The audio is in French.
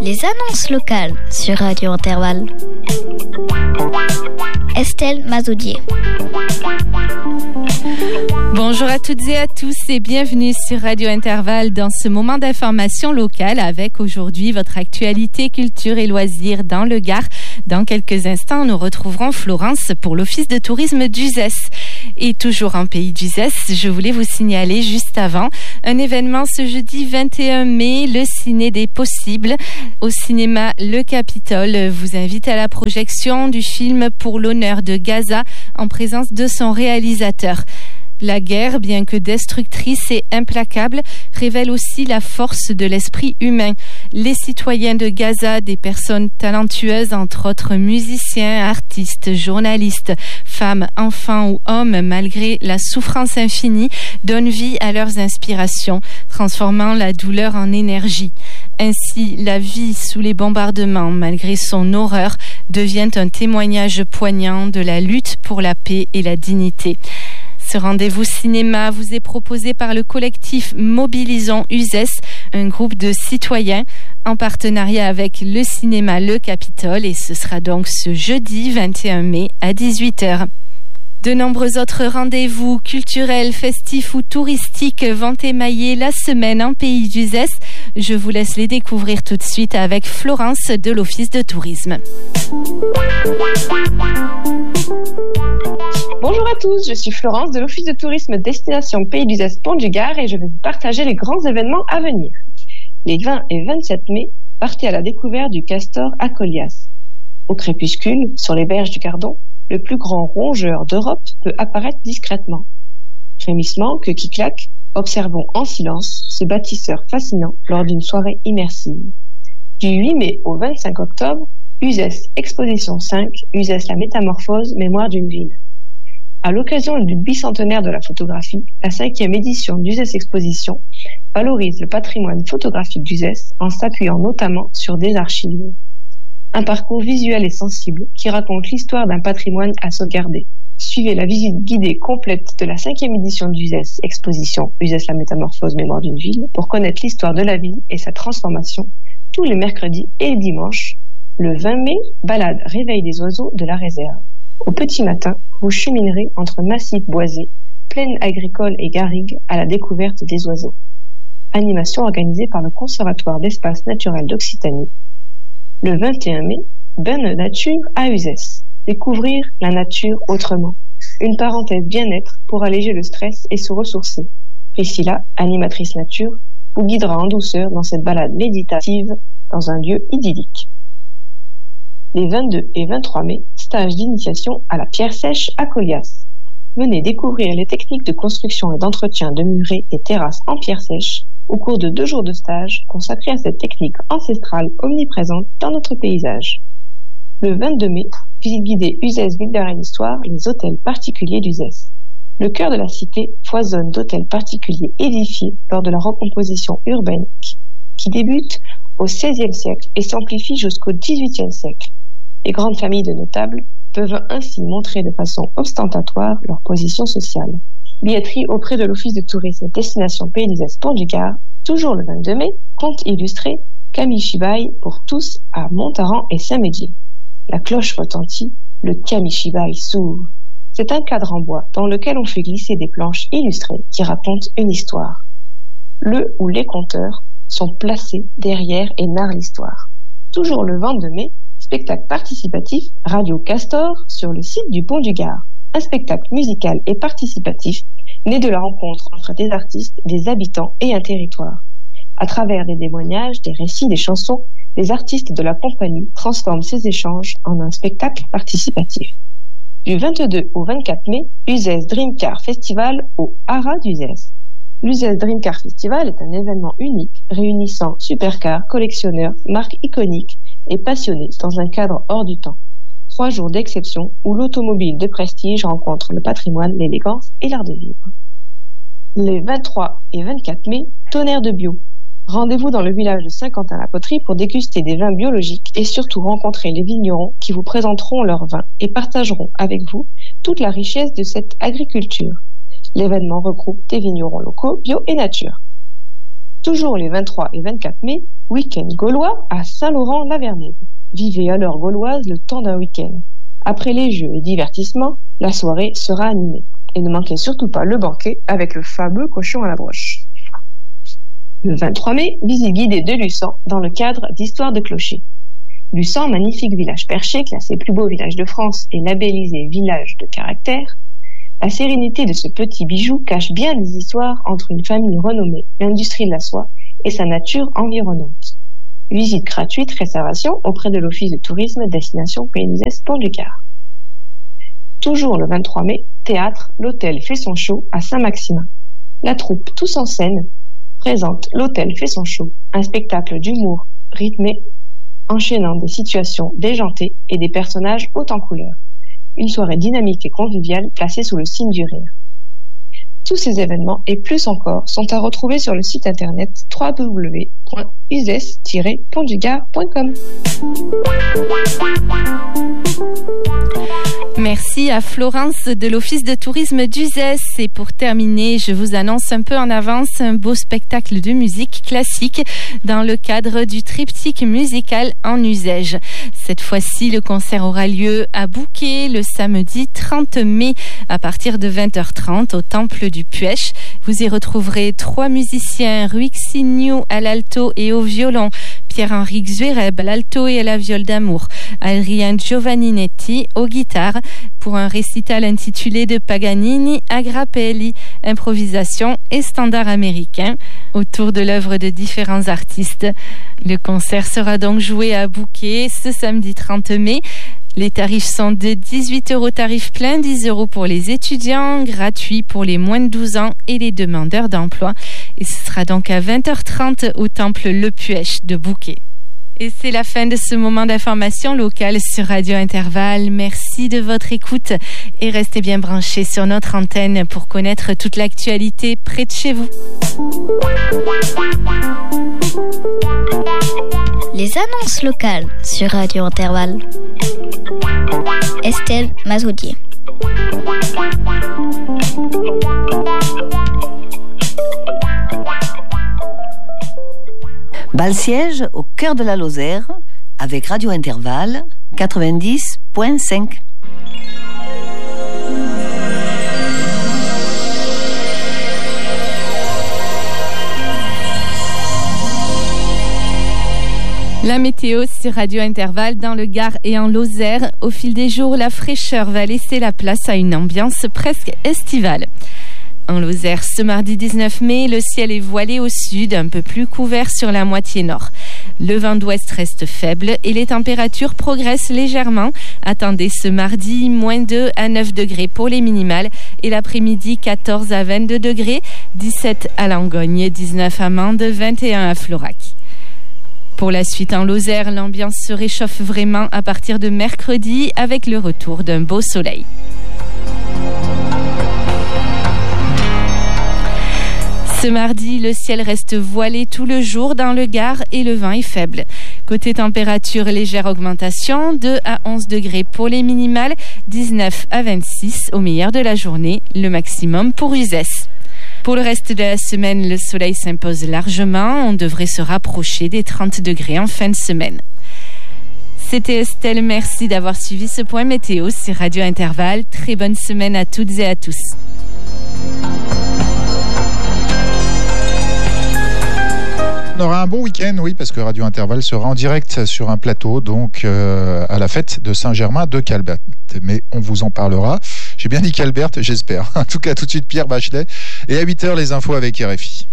les annonces locales sur Radio Intervalle. Estelle Mazoudier. Bonjour à toutes et à tous et bienvenue sur Radio Intervalle dans ce moment d'information locale avec aujourd'hui votre actualité culture et loisirs dans le Gard. Dans quelques instants, nous retrouverons Florence pour l'Office de tourisme d'Uzès. Et toujours en pays d'Uzès, je voulais vous signaler juste avant un événement ce jeudi 21 mai, le Ciné des Possibles. Au cinéma Le Capitole vous invite à la projection du film Pour l'honneur de Gaza en présence de son réalisateur. La guerre, bien que destructrice et implacable, révèle aussi la force de l'esprit humain. Les citoyens de Gaza, des personnes talentueuses, entre autres musiciens, artistes, journalistes, femmes, enfants ou hommes, malgré la souffrance infinie, donnent vie à leurs inspirations, transformant la douleur en énergie. Ainsi, la vie sous les bombardements, malgré son horreur, devient un témoignage poignant de la lutte pour la paix et la dignité. Ce rendez-vous cinéma vous est proposé par le collectif Mobilisons Uzès, un groupe de citoyens en partenariat avec le cinéma Le Capitole, et ce sera donc ce jeudi 21 mai à 18h. De nombreux autres rendez-vous culturels, festifs ou touristiques vont émailler la semaine en pays d'Uzès. Je vous laisse les découvrir tout de suite avec Florence de l'Office de tourisme. Bonjour à tous, je suis Florence de l'Office de tourisme Destination Pays d'Uzès Pont du Gard et je vais vous partager les grands événements à venir. Les 20 et 27 mai, partez à la découverte du castor Acolias. Au crépuscule, sur les berges du Gardon, le plus grand rongeur d'Europe peut apparaître discrètement. Frémissement, queue qui claque, observons en silence ce bâtisseur fascinant lors d'une soirée immersive. Du 8 mai au 25 octobre, Uzès Exposition 5, Uzès la métamorphose, mémoire d'une ville. À l'occasion du bicentenaire de la photographie, la 5e édition d'Uzès Exposition valorise le patrimoine photographique d'Uzès en s'appuyant notamment sur des archives. Un parcours visuel et sensible qui raconte l'histoire d'un patrimoine à sauvegarder. Suivez la visite guidée complète de la 5e édition d'Uzès Exposition Uzès la métamorphose, mémoire d'une ville pour connaître l'histoire de la ville et sa transformation tous les mercredis et les dimanches. Le 20 mai, balade réveil des oiseaux de la réserve. Au petit matin, vous cheminerez entre massifs boisés, plaines agricoles et garrigues à la découverte des oiseaux. Animation organisée par le Conservatoire d'espaces naturels d'Occitanie. Le 21 mai, bain de nature à Uzès. Découvrir la nature autrement. Une parenthèse bien-être pour alléger le stress et se ressourcer. Priscilla, animatrice nature, vous guidera en douceur dans cette balade méditative dans un lieu idyllique. Les 22 et 23 mai, stage d'initiation à la pierre sèche à Colias. Venez découvrir les techniques de construction et d'entretien de murets et terrasses en pierre sèche au cours de 2 jours de stage consacrés à cette technique ancestrale omniprésente dans notre paysage. Le 22 mai, visite guidée Uzès Ville de Rennes-Histoire, les hôtels particuliers d'Uzès. Le cœur de la cité foisonne d'hôtels particuliers édifiés lors de la recomposition urbaine qui débute au XVIe siècle et s'amplifie jusqu'au XVIIIe siècle. Les grandes familles de notables peuvent ainsi montrer de façon ostentatoire leur position sociale. Billetterie auprès de l'Office de tourisme Destination Pays d'Uzès Pont du Gard, toujours le 22 mai, conte illustré Kamishibai pour tous à Montaran et Saint-Médier. La cloche retentit, le Kamishibai s'ouvre. C'est un cadre en bois dans lequel on fait glisser des planches illustrées qui racontent une histoire. Le ou les conteurs sont placés derrière et narrent l'histoire. Toujours le 22 mai, spectacle participatif Radio Castor sur le site du Pont du Gard. Un spectacle musical et participatif né de la rencontre entre des artistes, des habitants et un territoire. À travers des témoignages, des récits, des chansons, les artistes de la compagnie transforment ces échanges en un spectacle participatif. Du 22 au 24 mai, Uzès Dream Car Festival au Haras d'Uzès. L'Uzès Dream Car Festival est un événement unique réunissant supercars, collectionneurs, marques iconiques et passionnés dans un cadre hors du temps. 3 jours d'exception où l'automobile de prestige rencontre le patrimoine, l'élégance et l'art de vivre. Les 23 et 24 mai, tonnerre de bio. Rendez-vous dans le village de Saint-Quentin-la-Poterie pour déguster des vins biologiques et surtout rencontrer les vignerons qui vous présenteront leurs vins et partageront avec vous toute la richesse de cette agriculture. L'événement regroupe des vignerons locaux, bio et nature. Toujours les 23 et 24 mai, week-end gaulois à Saint-Laurent-la-Vernaise. Vivez à l'heure gauloise le temps d'un week-end. Après les jeux et divertissements, la soirée sera animée. Et ne manquez surtout pas le banquet avec le fameux cochon à la broche. Le 23 mai, visite guidée de Luçan dans le cadre d'Histoire de clocher. Luçan, magnifique village perché, classé plus beau village de France et labellisé village de caractère. La sérénité de ce petit bijou cache bien des histoires entre une famille renommée, l'industrie de la soie, et sa nature environnante. Visite gratuite, réservation auprès de l'Office de tourisme Destination Pays d'Uzès Pont-du-Gard. Toujours le 23 mai, théâtre, l'Hôtel fait son show à Saint-Maximin. La troupe Tous en scène présente L'Hôtel fait son show, un spectacle d'humour rythmé, enchaînant des situations déjantées et des personnages hauts en couleur. Une soirée dynamique et conviviale placée sous le signe du rire. Tous ces événements et plus encore sont à retrouver sur le site internet www.uzès-pontdugard.com. Merci à Florence de l'Office de tourisme d'Uzès. Et pour terminer, je vous annonce un peu en avance un beau spectacle de musique classique dans le cadre du triptyque musical en Uzès. Cette fois-ci, le concert aura lieu à Bouquet le samedi 30 mai à partir de 20h30 au Temple du Puech. Vous y retrouverez 3 musiciens, Ruik Signou à l'alto et au violon, Pierre-Henri Xuereb à l'alto et à la viole d'amour, Adrien Giovanninetti aux guitares pour un récital intitulé de Paganini à Grappelli, improvisation et standard américain autour de l'œuvre de différents artistes. Le concert sera donc joué à Bouquet ce samedi 30 mai. Les tarifs sont de 18 € tarif plein, 10 € pour les étudiants, gratuit pour les moins de 12 ans et les demandeurs d'emploi. Et ce sera donc à 20h30 au temple Le Puech de Bouquet. Et c'est la fin de ce moment d'information locale sur Radio Intervalle. Merci de votre écoute et restez bien branchés sur notre antenne pour connaître toute l'actualité près de chez vous. Les annonces locales sur Radio Intervalle. Estelle Mazoudier. Bal-Siège au cœur de la Lozère avec Radio Intervalle 90.5. La météo sur Radio Intervalle dans le Gard et en Lozère. Au fil des jours, la fraîcheur va laisser la place à une ambiance presque estivale. En Lozère, ce mardi 19 mai, le ciel est voilé au sud, un peu plus couvert sur la moitié nord. Le vent d'ouest reste faible et les températures progressent légèrement. Attendez ce mardi, moins 2 à 9 degrés pour les minimales et l'après-midi, 14 à 22 degrés, 17 à Langogne, 19 à Mende, 21 à Florac. Pour la suite en Lozère, l'ambiance se réchauffe vraiment à partir de mercredi avec le retour d'un beau soleil. Ce mardi, le ciel reste voilé tout le jour dans le Gard et le vent est faible. Côté température, légère augmentation, 2 à 11 degrés pour les minimales, 19 à 26 au meilleur de la journée, le maximum pour Uzès. Pour le reste de la semaine, le soleil s'impose largement. On devrait se rapprocher des 30 degrés en fin de semaine. C'était Estelle, merci d'avoir suivi ce point météo sur Radio Intervalle. Très bonne semaine à toutes et à tous. On aura un bon week-end, oui, parce que Radio Intervalle sera en direct sur un plateau, donc à la fête de Saint-Germain de Calbert. Mais on vous en parlera. J'ai bien dit Calbert, j'espère. En tout cas, tout de suite, Pierre Bachelet. Et à 8h, les infos avec RFI.